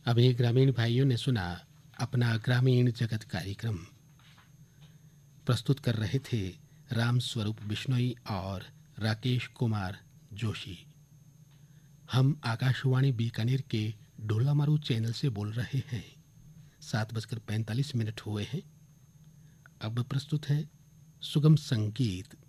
अभी ग्रामीण भाइयों ने सुना अपना ग्रामीण जगत कार्यक्रम। प्रस्तुत कर रहे थे राम स्वरूप बिश्नोई और राकेश कुमार जोशी। हम आकाशवाणी बीकानेर के ढोलामारू चैनल से बोल रहे हैं। 7:45 हुए हैं। अब प्रस्तुत है सुगम संगीत